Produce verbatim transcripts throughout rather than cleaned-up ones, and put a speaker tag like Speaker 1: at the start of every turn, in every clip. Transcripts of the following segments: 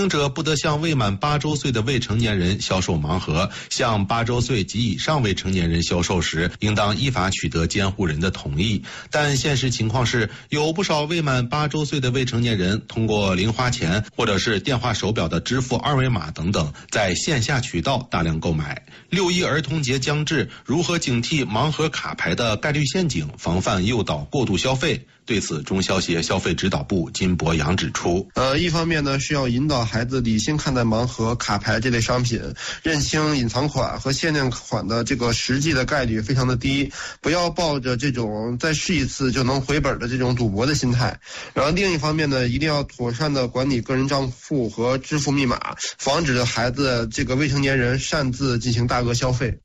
Speaker 1: 行者不得向未满八周岁的未成年人销售盲盒，向八周岁及以上未成年人销售时，应当依法取得监护人的同意。但现实情况是，有不少未满八周岁的未成年人通过零花钱或者是电话手表的支付二维码等等，在线下渠道大量购买。六一儿童节将至，如何警惕盲盒卡牌的概率陷阱，防范诱导过度消费？对此，中消协消费指导部金博洋指出，
Speaker 2: 呃，一方面呢是要引导孩子理性看待盲盒、卡牌这类商品，认清隐藏款和限量款的这个实际的概率非常的低，不要抱着这种再试一次就能回本的这种赌博的心态。然后另一方面呢，一定要妥善的管理个人账户和支付密码，防止孩子这个未成年人擅自进行大额消费。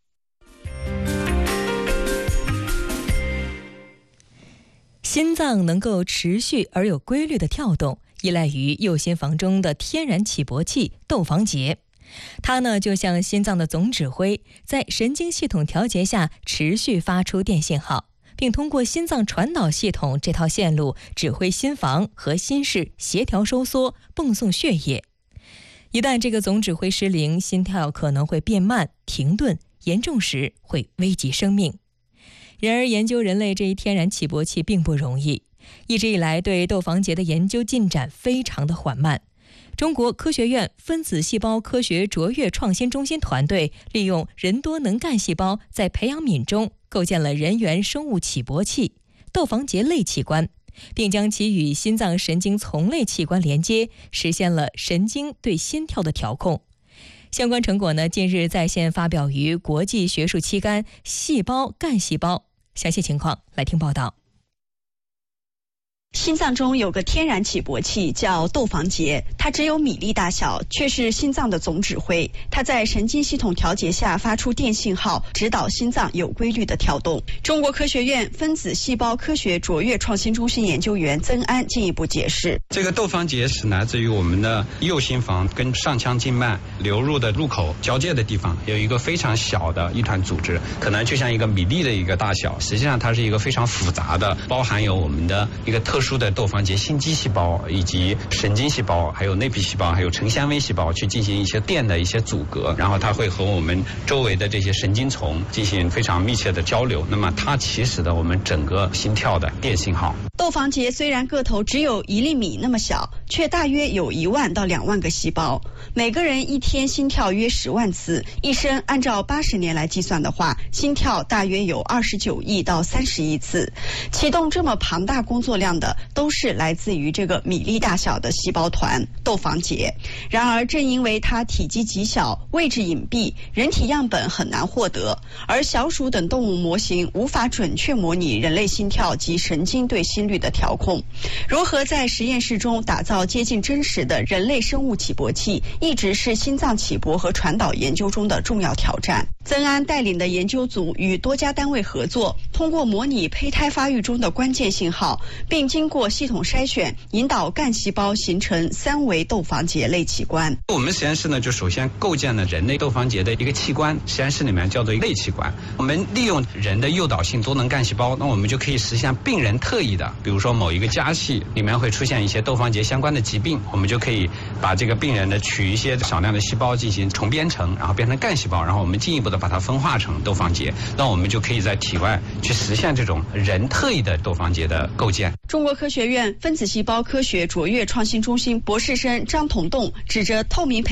Speaker 3: 心脏能够持续而有规律的跳动，依赖于右心房中的天然起搏器窦房结。它呢就像心脏的总指挥，在神经系统调节下持续发出电信号，并通过心脏传导系统这套线路指挥心房和心室协调收缩，泵送血液。一旦这个总指挥失灵，心跳可能会变慢、停顿，严重时会危及生命。然而，研究人类这一天然起搏器并不容易，一直以来对窦房结的研究进展非常的缓慢。中国科学院分子细胞科学卓越创新中心团队利用人多能干细胞在培养皿中构建了人源生物起搏器窦房结类器官，并将其与心脏神经丛类器官连接，实现了神经对心跳的调控。相关成果呢，近日在线发表于国际学术期刊《细胞干细胞》。详细情况来听报道。
Speaker 4: 心脏中有个天然起搏器叫窦房结，它只有米粒大小，却是心脏的总指挥。它在神经系统调节下发出电信号，指导心脏有规律的跳动。中国科学院分子细胞科学卓越创新中心研究员曾安进一步解释，
Speaker 5: 这个窦房结是来自于我们的右心房跟上腔静脉流入的入口交界的地方，有一个非常小的一团组织，可能就像一个米粒的一个大小，实际上它是一个非常复杂的，包含有我们的一个特殊的窦房结心肌细胞，以及神经细胞，还有内皮细胞，还有成纤维细胞去进行一些电的一些阻隔，然后它会和我们周围的这些神经丛进行非常密切的交流，那么它起始的我们整个心跳的电信号。
Speaker 4: 窦房结虽然个头只有一粒米那么小，却大约有一万到两万个细胞，每个人一天心跳约十万次，一生按照八十年来计算的话，心跳大约有二十九亿到三十亿次。启动这么庞大工作量的，都是来自于这个米粒大小的细胞团窦房结。然而，正因为它体积极小、位置隐蔽，人体样本很难获得，而小鼠等动物模型无法准确模拟人类心跳及神经对心率的调控。如何在实验室中打造接近真实的人类生物起搏器，一直是心脏起搏和传导研究中的重要挑战。曾安带领的研究组与多家单位合作，通过模拟胚胎发育中的关键信号，并经过系统筛选，引导干细胞形成三维窦房结类器官。
Speaker 5: 我们实验室呢，就首先构建了人类窦房结的一个器官，实验室里面叫做类器官。我们利用人的诱导性多能干细胞，那我们就可以实现病人特异的，比如说某一个家系里面会出现一些窦房结相关的疾病，我们就可以把这个病人呢取一些少量的细胞进行重编程，然后变成干细胞，然后我们进一步的把它分化成窦房结，那我们就可以在体外去实现这种人特异的窦房结的构建。
Speaker 4: 中国科学院分子细胞科学卓越创新中心博士生张同栋指着透明培